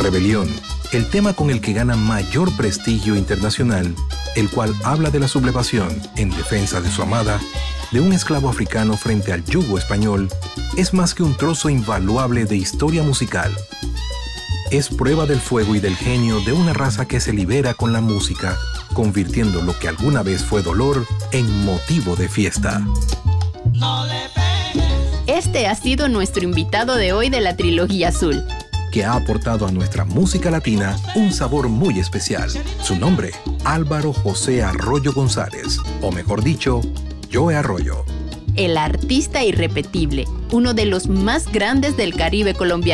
Rebelión, el tema con el que gana mayor prestigio internacional, el cual habla de la sublevación en defensa de su amada, de un esclavo africano frente al yugo español, es más que un trozo invaluable de historia musical. Es prueba del fuego y del genio de una raza que se libera con la música, convirtiendo lo que alguna vez fue dolor en motivo de fiesta. Este ha sido nuestro invitado de hoy de la Trilogía Azul, que ha aportado a nuestra música latina un sabor muy especial. Su nombre, Álvaro José Arroyo González, o mejor dicho, Joe Arroyo. el artista irrepetible, uno de los más grandes del Caribe colombiano.